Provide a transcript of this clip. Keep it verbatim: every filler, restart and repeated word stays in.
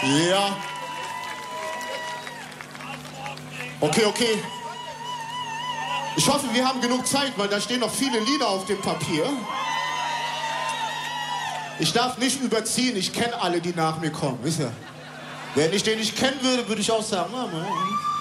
Ja. Okay, okay. Ich hoffe, wir haben genug Zeit, weil da stehen noch viele Lieder auf dem Papier. Ich darf nicht überziehen, ich kenne alle, die nach mir kommen, wisst ihr? Wenn ich den nicht kennen würde, würde ich auch sagen, Mama.